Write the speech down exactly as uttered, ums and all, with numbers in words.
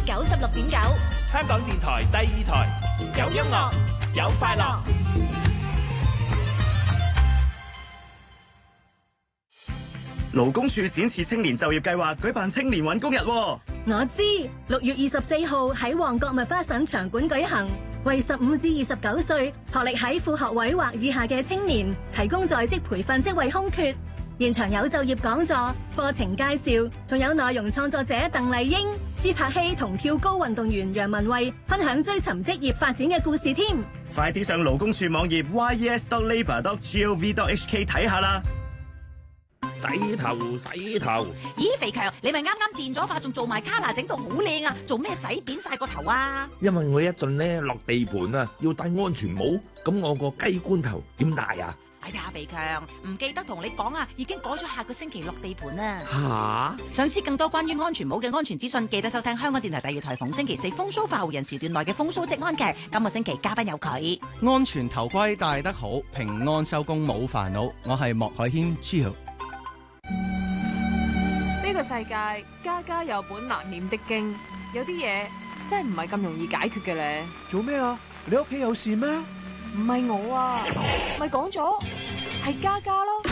九十六點九， 香港電台第二台，有音樂，有快樂。 勞工處展翅青年就業計劃舉辦青年搵工日。 我知六月二十四號喺旺角麥花臣場館舉行，為十五至二十九歲學歷喺副學位或以下嘅青年提供在職培訓職位空缺。現場有就業講座、課程介紹，仲有內容創作者鄧麗英、朱柏希同跳高運動員楊文慧分享追尋職業發展嘅故事添。 快啲上勞工處網頁 y e s dot labour dot gov dot h k 睇下啦。 洗頭洗頭， 咦，肥強，你咪啱啱電咗髮，仲做埋卡拿，整到好靚啊！做咩洗扁晒個頭啊？ 因為我一陣咧落地盤啊，要戴安全帽，咁我個雞冠頭點戴啊？ 哎呀，肥強，唔記得同你講啊，已經改咗下個星期落地盤啦。 吓！ 想知更多關於安全帽嘅安全資訊，記得收聽香港電台第二台逢星期四風騷化號人時段內嘅風騷職安劇。今個星期嘉賓有佢。 安全頭盔戴得好，平安收工冇煩惱。我係莫海謙 Chill。 呢個世界家家有本難念的經，有啲嘢真係唔係咁容易解決嘅咧。 做咩啊？你屋企有事咩？ 唔係我啊，咪講咗係家家咯。